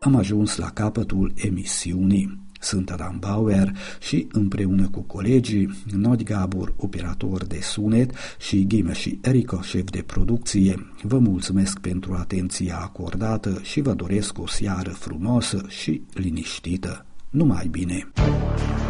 am ajuns la capătul emisiunii. Sunt Adam Bauer și împreună cu colegii Nod Gabor, operator de sunet, și Ghime și Erica, șef de producție, vă mulțumesc pentru atenția acordată și vă doresc o seară frumoasă și liniștită. Numai bine!